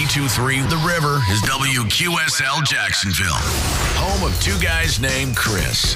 92.3 The River is WQSL Jacksonville, home of two guys named Chris.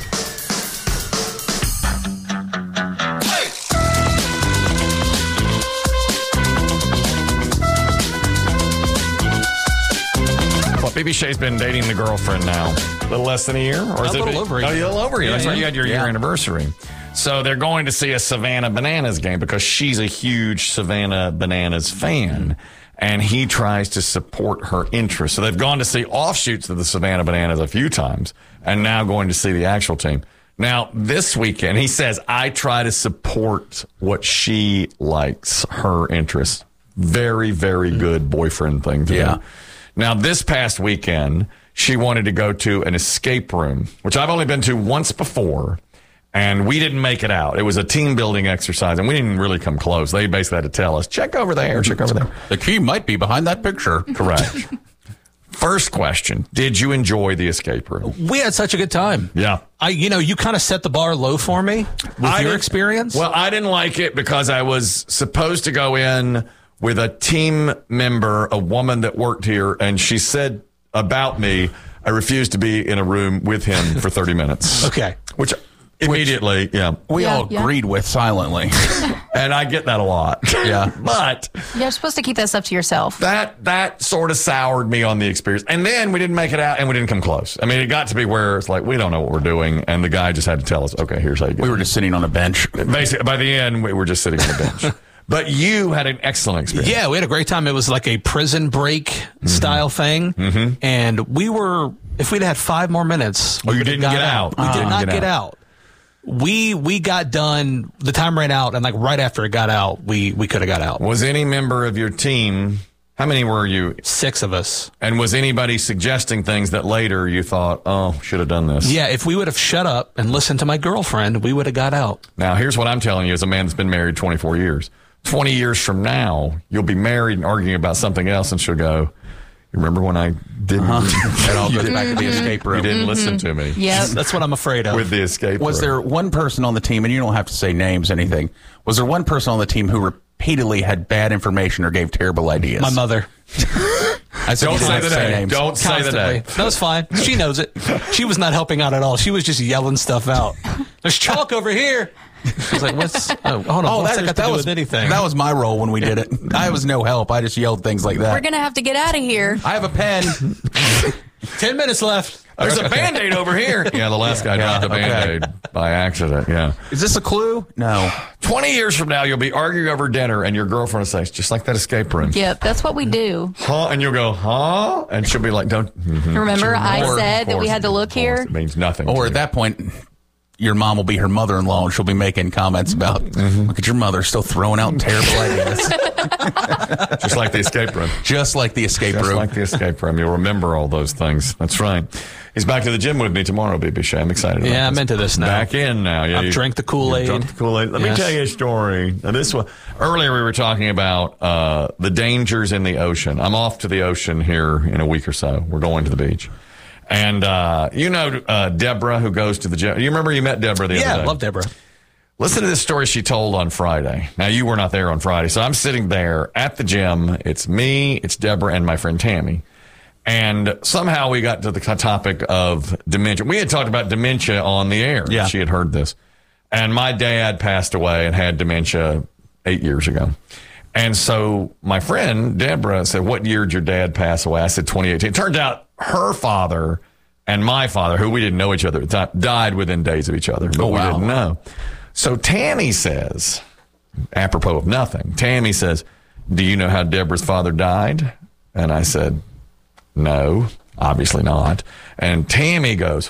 Well, BB Shea's been dating the girlfriend now a little less than a year? Or is a little over a year. Oh, a little over a year. Yeah, That's right. yeah. You had your year anniversary. So they're going to see a Savannah Bananas game because she's a huge Savannah Bananas fan. And he tries to support her interests. So they've gone to see offshoots of the Savannah Bananas a few times and now going to see the actual team. Now, this weekend, he says, I try to support what she likes, her interests. Very, very good boyfriend thing to do. Now, this past weekend, she wanted to go to an escape room, which I've only been to once before, and we didn't make it out. It was a team building exercise, and we didn't really come close. They basically had to tell us, check over there, check over there. The key might be behind that picture. Correct. First question, did you enjoy the escape room? We had such a good time. Yeah. You kind of set the bar low for me with your experience. Well, I didn't like it because I was supposed to go in with a team member, a woman that worked here, and she said about me, I refused to be in a room with him for 30 minutes. Okay. Which immediately, we all agreed with silently. And I get that a lot. Yeah. But you're supposed to keep that stuff to yourself. that sort of soured me on the experience. And then we didn't make it out and we didn't come close. I mean, it got to be where it's like, we don't know what we're doing. And the guy just had to tell us, okay, here's how you get it. We were just sitting on a bench. Basically, by the end, we were just sitting on the bench. But you had an excellent experience. Yeah, we had a great time. It was like a prison break style thing. Mm-hmm. And if we'd had 5 more minutes. Oh, you didn't get out. We did not get out. We got done, the time ran out, and like right after it got out, we could have got out. Was any member of your team, how many were you? 6 of us. And was anybody suggesting things that later you thought, oh, should have done this? Yeah, if we would have shut up and listened to my girlfriend, we would have got out. Now, here's what I'm telling you as a man that's been married 24 years. 20 years from now, you'll be married and arguing about something else, and she'll go, you remember when I didn't? It all goes back to the escape room. You didn't listen to me. Yep. That's what I'm afraid of. With the escape room. Was there one person on the team, and you don't have to say names, anything, was there one person on the team who repeatedly had bad information or gave terrible ideas? My mother. I said, Don't say the name. names. Don't say the name. No, it's fine. She knows it. She was not helping out at all. She was just yelling stuff out. There's chalk over here. I was like, what's... Oh, hold on. What's that got to do with anything? That was my role when we did it. I was no help. I just yelled things like that. We're going to have to get out of here. I have a pen. 10 minutes left. There's a Band-Aid over here. Yeah, the last guy dropped a Band-Aid by accident, yeah. Is this a clue? No. 20 years from now, you'll be arguing over dinner, and your girlfriend will say, it's just like that escape room. Yep, that's what we do. Huh? And you'll go, huh? And she'll be like, don't. Mm-hmm. Remember, I Or, said that we had to look here? It means nothing. Or to at you. that point, your mom will be her mother-in-law, and she'll be making comments about, look at your mother still throwing out terrible ideas. Just like the escape room. Just like the escape Just room. like the escape room. You'll remember all those things. That's right. He's back to the gym with me tomorrow, BB Shea. I'm excited about Yeah, I'm this. into this now. Back in now. Yeah, I've drank the Kool-Aid. You've drunk the Kool-Aid. Let me Yes. tell you a story. Now, this one, earlier we were talking about the dangers in the ocean. I'm off to the ocean here in a week or so. We're going to the beach. And Deborah, who goes to the gym. You remember you met Deborah the other day? Yeah, I love Deborah. Listen to this story she told on Friday. Now, you were not there on Friday, so I'm sitting there at the gym. It's me, it's Deborah, and my friend Tammy. And somehow we got to the topic of dementia. We had talked about dementia on the air. Yeah. She had heard this. And my dad passed away and had dementia 8 years ago. And so my friend Deborah said, what year did your dad pass away? I said 2018. It turned out her father and my father, who we didn't know each other at the time, died within days of each other. But we didn't know. So Tammy says, apropos of nothing, Tammy says, do you know how Deborah's father died? And I said, no, obviously not. And Tammy goes,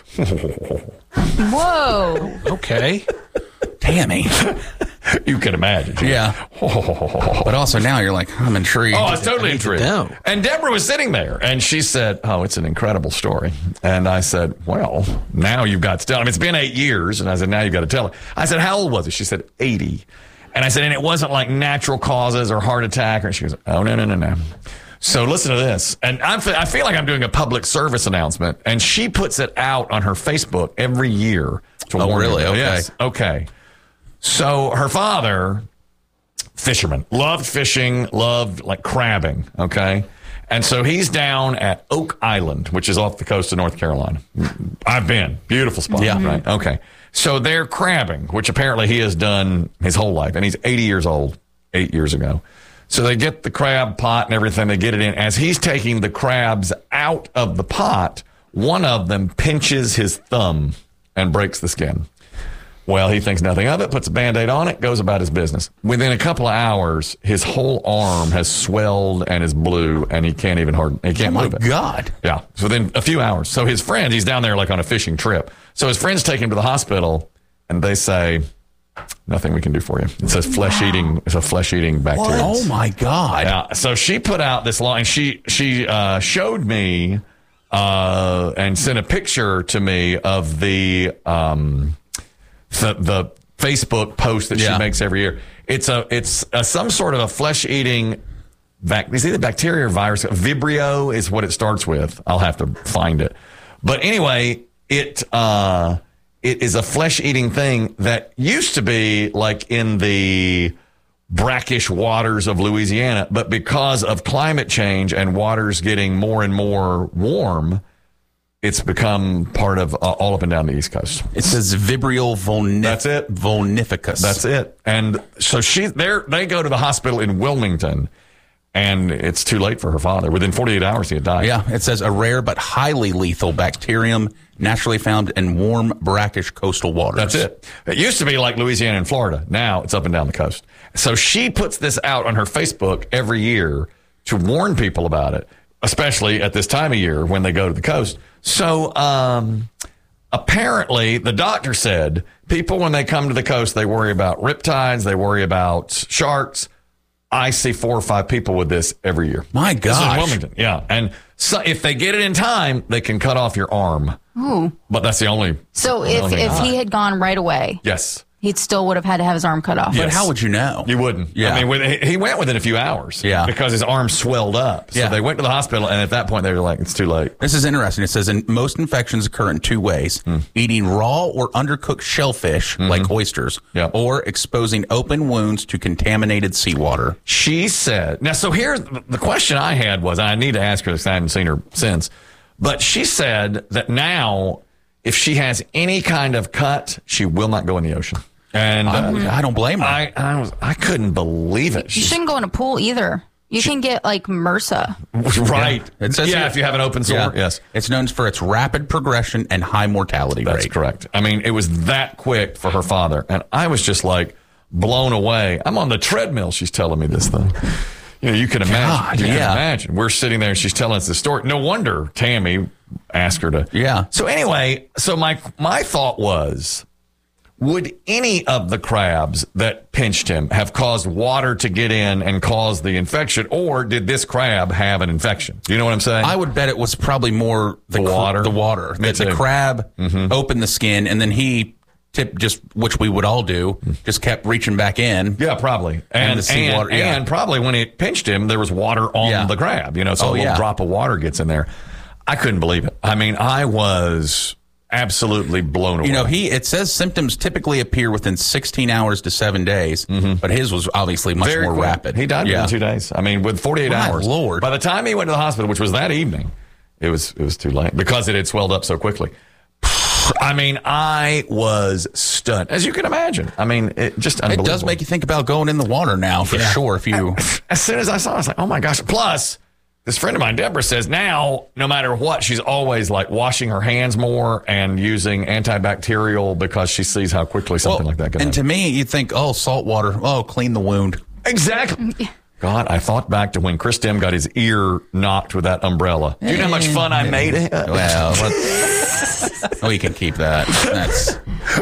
Whoa. Okay. Tammy. You can imagine. Yeah. But also now you're like, I'm intrigued. Oh, I was totally intrigued. know. And Deborah was sitting there, and she said, oh, it's an incredible story. And I said, well, now you've got to tell it. I mean, it's been 8 years. And I said, now you've got to tell it. I said, how old was it? She said, 80. And I said, and it wasn't like natural causes or heart attack. And she goes, oh, no. So listen to this. And I feel like I'm doing a public service announcement. And she puts it out on her Facebook every year. To warn really? people. Okay. Yes. Okay. So her father, fisherman, loved fishing, loved like crabbing. Okay. And so he's down at Oak Island, which is off the coast of North Carolina. I've been. Beautiful spot. Yeah. Right. Okay. So they're crabbing, which apparently he has done his whole life. And he's 80 years old, 8 years ago. So they get the crab pot and everything. They get it in. As he's taking the crabs out of the pot, one of them pinches his thumb and breaks the skin. Well, he thinks nothing of it, puts a Band-Aid on it, goes about his business. Within a couple of hours, his whole arm has swelled and is blue, and he can't even move it. Oh, my God. Yeah. So within a few hours. So his friend, he's down there like on a fishing trip. So his friends take him to the hospital, and they say, nothing we can do for you. It's a flesh-eating bacteria. Oh, my God. Yeah. So she put out this line. She showed me and sent a picture to me of the Facebook post that she makes every year. It's some sort of a flesh-eating is either bacteria or virus. Vibrio is what it starts with. I'll have to find it. But anyway, it is a flesh-eating thing that used to be like in the brackish waters of Louisiana, but because of climate change and waters getting more and more warm, it's become part of all up and down the East Coast. It says Vibrio That's it. vulnificus. That's it. And so they go to the hospital in Wilmington, and it's too late for her father. Within 48 hours, he had died. Yeah, it says a rare but highly lethal bacterium naturally found in warm, brackish coastal waters. That's it. It used to be like Louisiana and Florida. Now it's up and down the coast. So she puts this out on her Facebook every year to warn people about it, especially at this time of year when they go to the coast. So apparently the doctor said people, when they come to the coast, they worry about riptides, they worry about sharks. I see 4 or 5 people with this every year. My This is gosh. Wilmington. Yeah. And so if they get it in time, they can cut off your arm. Ooh. But that's the only. So the only if thing. he had gone right away, Yes. he still would have had to have his arm cut off. Yeah. But how would you know? You wouldn't. Yeah. I mean, he went within a few hours. Yeah. Because his arm swelled up. So Yeah. they went to the hospital, and at that point, they were like, it's too late. This is interesting. It says most infections occur in 2 ways: eating raw or undercooked shellfish, like oysters, Yep. or exposing open wounds to contaminated seawater. She said, now, so here's the question I had was, I need to ask her this, I haven't seen her since, but she said that now, if she has any kind of cut, she will not go in the ocean. And I don't blame her. I couldn't believe it. You shouldn't go in a pool either. You can get like MRSA. Right. It says here- if you have an open sore, yes. It's known for its rapid progression and high mortality That's rate. correct. I mean, it was that quick for her father. And I was just like blown away. I'm on the treadmill. She's telling me this thing. You know, you can imagine. God, you can yeah. imagine. We're sitting there and she's telling us the story. No wonder Tammy asked her to. Yeah. So anyway, so my thought was, would any of the crabs that pinched him have caused water to get in and cause the infection, or did this crab have an infection? Do you know what I'm saying? I would bet it was probably more the water? The water. Me That the too. crab opened the skin, and then he which we would all do, just kept reaching back in. Yeah, probably. And the seawater, yeah. And probably when it pinched him, there was water on Yeah. the crab, you know, so Oh, a little yeah. drop of water gets in there. I couldn't believe it. I mean, I was absolutely blown away. You know, it says symptoms typically appear within 16 hours to 7 days, but his was obviously much Very more quick. rapid. He died within 2 days. I mean, with 48 My hours. Lord. By the time he went to the hospital, which was that evening, it was too late because it had swelled up so quickly. I mean, I was stunned, as you can imagine. I mean, it just unbelievable. It does make you think about going in the water now, for sure. If you, As soon as I saw it, I was like, oh my gosh. Plus, this friend of mine, Deborah, says now, no matter what, she's always like washing her hands more and using antibacterial because she sees how quickly something like that can and happen. to me, you'd think, oh, salt water, oh, clean the wound. Exactly. God, I thought back to when Chris Dim got his ear knocked with that umbrella. Do you know how much fun I made it? Well, you can keep that. That's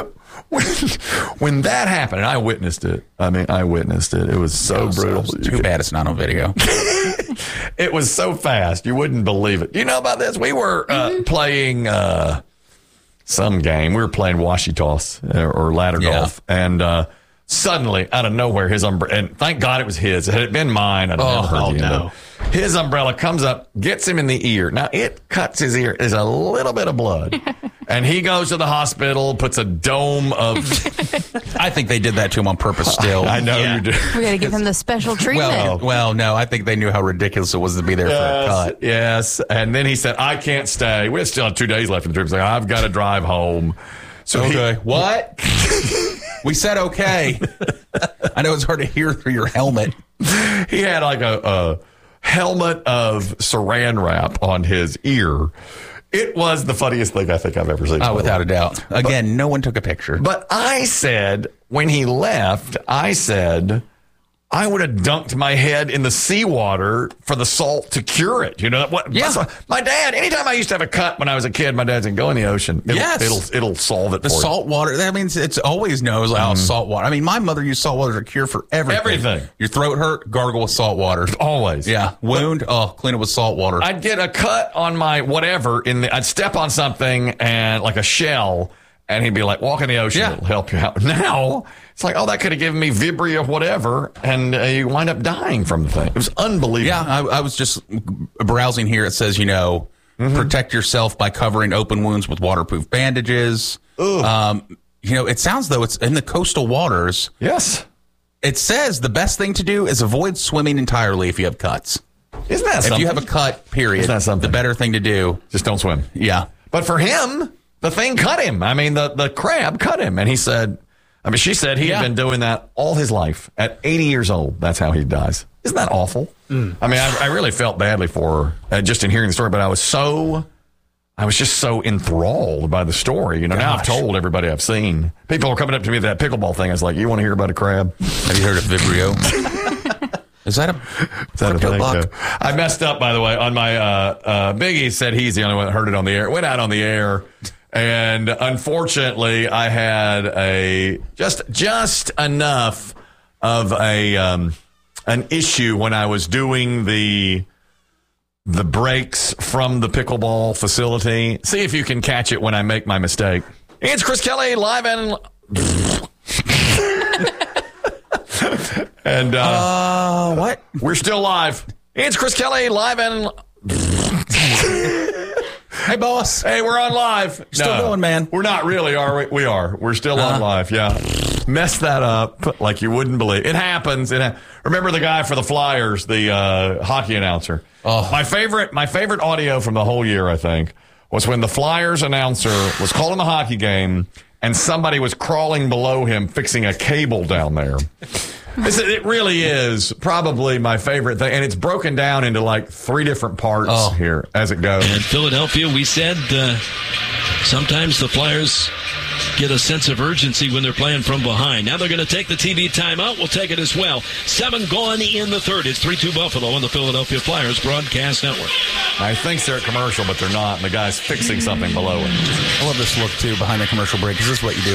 When that happened, and I witnessed it. I mean, I witnessed it. It was so brutal. too bad it's not on video. It was so fast. You wouldn't believe it. You know about this? We were playing some game. We were playing washi toss or ladder golf. And suddenly, out of nowhere, his umbrella, and thank God it was his. Had it been mine, I'd never heard the end of it. His umbrella comes up, gets him in the ear. Now, it cuts his ear. There's a little bit of blood. And he goes to the hospital, puts a dome of... I think they did that to him on purpose still. I know you do. We got to give him the special treatment. Well, no, I think they knew how ridiculous it was to be there for a cut. Yes. And then he said, I can't stay. We still have 2 days left in the trip. He's like, I've got to drive home. So what? We said okay. I know it's hard to hear through your helmet. He had like a helmet of saran wrap on his ear. It was the funniest thing I think I've ever seen. Oh, without a doubt. Again, no one took a picture. But I said, when he left, I would have dunked my head in the seawater for the salt to cure it. You know what? Yeah. My dad, anytime I used to have a cut when I was a kid, my dad said, go in the ocean. It'll solve it the for you. salt water, that means it's always knows how salt water. I mean, my mother used salt water as a cure for everything. Your throat hurt, gargle with salt water. Always. Yeah. Wound, clean it with salt water. I'd get a cut on my whatever, I'd step on something and like a shell, and he'd be like, walk in the ocean, it'll help you out. Now, it's like, that could have given me Vibria whatever, and you wind up dying from the thing. It was unbelievable. Yeah, I was just browsing here. It says, protect yourself by covering open wounds with waterproof bandages. It sounds though it's in the coastal waters. Yes. It says the best thing to do is avoid swimming entirely if you have cuts. Isn't that something? If you have a cut, period, Isn't that something? The better thing to do. Just don't swim. Yeah. But for him, the thing cut him. I mean, the crab cut him. And he said, she said he had been doing that all his life. At 80 years old, that's how he dies. Isn't that awful? I mean, I really felt badly for her just in hearing the story, but I was just so enthralled by the story. Now I've told everybody I've seen. People are coming up to me with that pickleball thing. I was like, you want to hear about a crab? Have you heard of Vibrio? Is that a thing? No. I messed up, by the way, on my Biggie said he's the only one that heard it on the air. It went out on the air. And unfortunately, I had just enough of an issue when I was doing the breaks from the pickleball facility. See if you can catch it when I make my mistake. It's Chris Kelly live and what? We're still live. It's Chris Kelly live and hey, boss. Hey, we're on live. Still going, man. We're not really, are we? We are. We're still on live, yeah. Messed that up like you wouldn't believe. It happens. Remember the guy for the Flyers, the hockey announcer? Oh. My favorite audio from the whole year, I think, was when the Flyers announcer was calling the hockey game and somebody was crawling below him fixing a cable down there. It really is probably my favorite thing, and it's broken down into like 3 different parts here as it goes. And in Philadelphia, we said sometimes the Flyers get a sense of urgency when they're playing from behind. Now they're going to take the TV timeout. We'll take it as well. 7 gone in the third. It's 3-2 Buffalo on the Philadelphia Flyers Broadcast Network. I think they're at commercial, but they're not, and the guy's fixing something below him. I love this look, too, behind the commercial break, because this is what you do.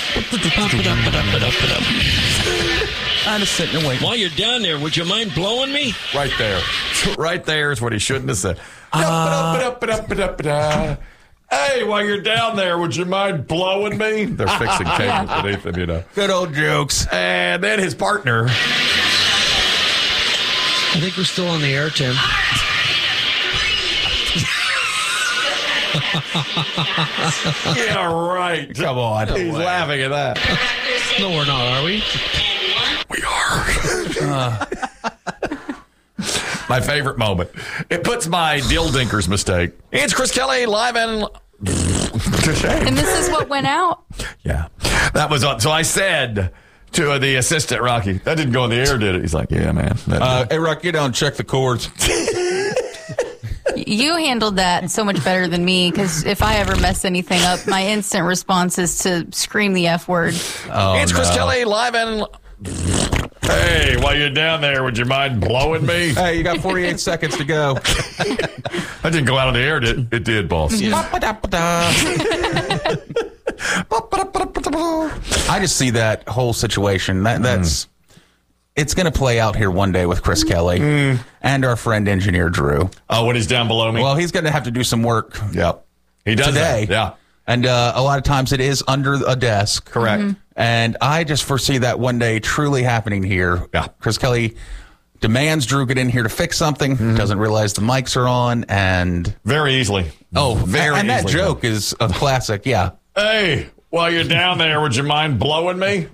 I just sit and wait. While you're down there, would you mind blowing me? Right there. Right there is what he shouldn't have said. Hey, while you're down there, would you mind blowing me? They're fixing cables beneath them, Good old jokes. And then his partner. I think we're still on the air, Tim. Yeah, right. Come on. He's laughing at that. No, we're not, are we? We are. My favorite moment. It puts my Dill Dinkers mistake. It's Chris Kelly live and... And this is what went out? Yeah. That was on. So I said to the assistant, Rocky, that didn't go on the air, did it? He's like, yeah, man. Hey, Rocky, get down and check the cords. You handled that so much better than me, because if I ever mess anything up, my instant response is to scream the F word. It's Chris Kelly live and... Hey, while you're down there, would you mind blowing me? Hey, you got 48 seconds to go. That didn't go out on the air, did it? It did, boss. Yeah. I just see that whole situation. That's it's going to play out here one day with Chris Kelly and our friend engineer Drew. Oh, when he's down below me? Well, he's going to have to do some work. Yep. He does today. That. Yeah. And a lot of times it is under a desk. Correct. And I just foresee that one day truly happening here. Yeah. Chris Kelly demands Drew get in here to fix something, doesn't realize the mics are on, and Very easily. very and that easily joke is a classic. Yeah. Hey, while you're down there, would you mind blowing me?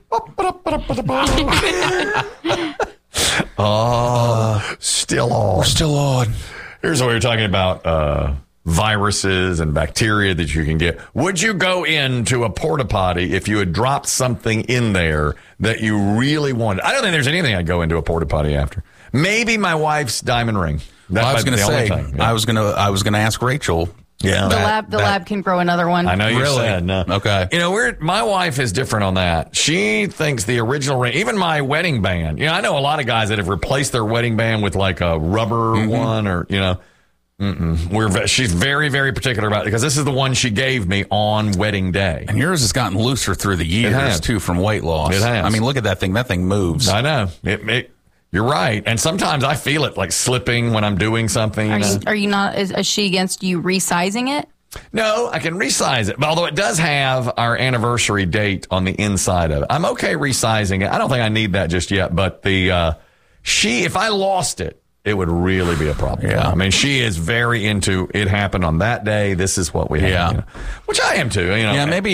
Still on. We're still on. Here's what we were talking about, viruses and bacteria that you can get. Would you go into a porta potty if you had dropped something in there that you really wanted? I don't think there's anything I'd go into a porta potty after. Maybe my wife's diamond ring. Well, I was going to say, I was going to ask Rachel. Yeah, The lab can grow another one. I know you Really? said no. Okay. You know, my wife is different on that. She thinks the original ring, even my wedding band. You know, I know a lot of guys that have replaced their wedding band with like a rubber one, or you know. She's very, very particular about it because this is the one she gave me on wedding day. And yours has gotten looser through the years, too, from weight loss. It has. I mean, look at that thing. That thing moves. I know. You're right. And sometimes I feel it like slipping when I'm doing something. Are you not, is she against you resizing it? No, I can resize it. But although it does have our anniversary date on the inside of it. I'm okay resizing it. I don't think I need that just yet. But if I lost it, it would really be a problem. Yeah. I mean, she is very into it happened on that day. This is what we have. Yeah. You know, which I am too. You know. Yeah, maybe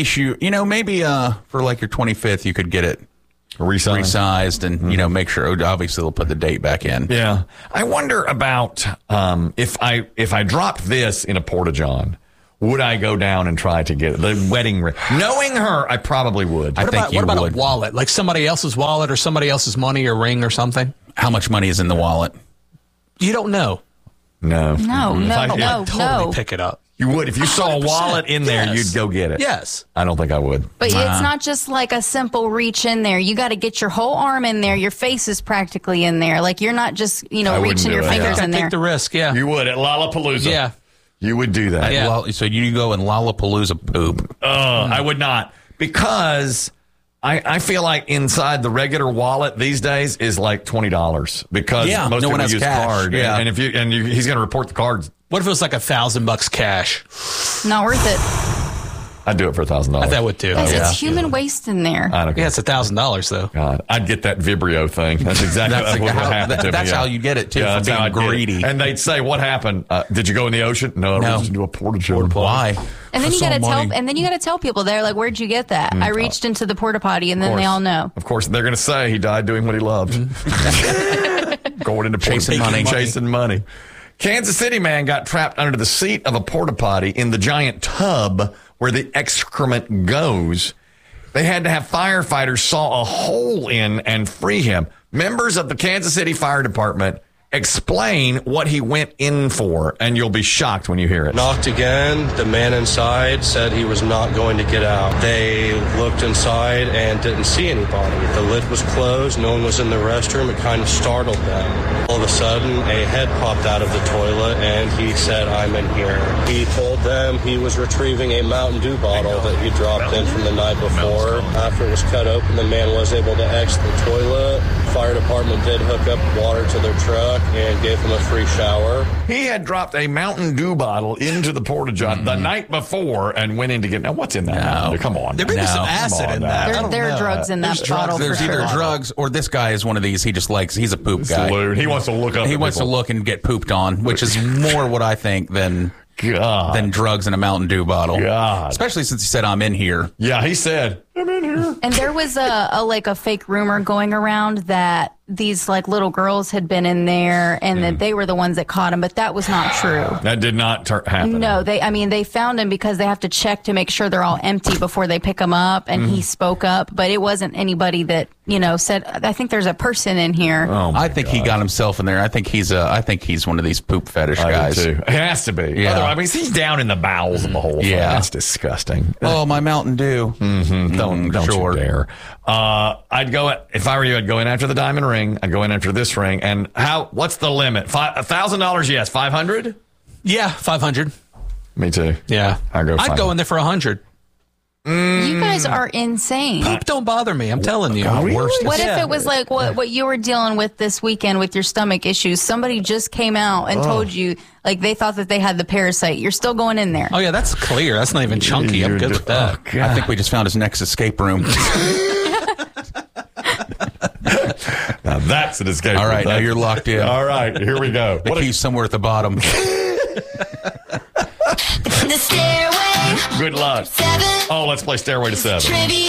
for like your 25th, you could get it resized and, make sure, obviously they'll put the date back in. Yeah. I wonder about if I dropped this in a Porta-John, would I go down and try to get it? The wedding ring. Knowing her, I probably would. What about a wallet? Like somebody else's wallet or somebody else's money or ring or something? How much money is in the wallet? You don't know. No. Totally pick it up. You would. If you saw a wallet in there, yes. you'd go get it. Yes. I don't think I would. But it's not just like a simple reach in there. You got to get your whole arm in there. Your face is practically in there. Like you're not just, reaching your fingers in there. Take the risk, yeah. You would at Lollapalooza. Yeah. You would do that. Yeah. Well, so you go in Lollapalooza poop. I would not. Because I feel like inside the regular wallet these days is like $20 because most no one people has use cash. card. Yeah. And he's going to report the cards. What if it was like $1,000 cash? Not worth it. I'd do it for $1,000. I would too. It's human waste in there. I don't care. Yeah, it's $1,000 though. God, I'd get that Vibrio thing. That's exactly what would happen to me. That's how you get it, too, for that's being how I'd get it. greedy. And they'd say, what happened? Did you go in the ocean? No, I was into a porta-john. Why? And then you got to tell people. They're like, "Where'd you get that?" I reached into the porta potty, and then they all know. Of course, they're going to say he died doing what he loved, going into chasing money. Kansas City man got trapped under the seat of a porta potty in the giant tub where the excrement goes. They had to have firefighters saw a hole in and free him. Members of the Kansas City Fire Department explain what he went in for, and you'll be shocked when you hear it. Knocked again. The man inside said he was not going to get out. They looked inside and didn't see anybody. The lid was closed. No one was in the restroom. It kind of startled them. All of a sudden, a head popped out of the toilet, and he said, "I'm in here." He told them he was retrieving a Mountain Dew bottle that he dropped in from the night before. After it was cut open, the man was able to exit the toilet. Fire department did hook up water to their truck and gave him a free shower. He had dropped a Mountain Dew bottle into the porta-john the night before and went in to get. Now, what's in that? Mountain Dew? Come on. There may be some acid in that. There are drugs in that bottle. There's either drugs or this guy is one of these. He just he's a poop guy. He wants to look up. He wants to look and get pooped on, which is more what I think than drugs in a Mountain Dew bottle. God. Especially since he said, "I'm in here." Yeah, he said, "I'm in here." And there was a fake rumor going around that these little girls had been in there and that they were the ones that caught him, but that was not true. That did not happen. No, they found him because they have to check to make sure they're all empty before they pick them up, and he spoke up, but it wasn't anybody that, said, "I think there's a person in here." Oh I think he got himself in there. I think he's one of these poop fetish guys. Too. It has to be. Yeah. Otherwise, he's down in the bowels of the whole thing. Yeah. That's disgusting. Oh, my Mountain Dew. Don't you dare. I'd go, if I were you, I'd go in after the diamond ring. I'd go in after this ring. And what's the limit? $1,000? Yes. 500? Yeah, 500. Me too. Yeah. I'd go in there for 100. You guys are insane. Poop don't bother me. I'm telling you. What if it was like what you were dealing with this weekend with your stomach issues? Somebody just came out and told you they thought that they had the parasite. You're still going in there. Oh yeah, that's clear. That's not even chunky. I'm good with that. I think we just found his next escape room. Now That's an escape. All right, now you're locked in. All right, here we go. The key's somewhere at the bottom. The Stairway. Good luck. 7. Oh, let's play Stairway to 7. Trivia.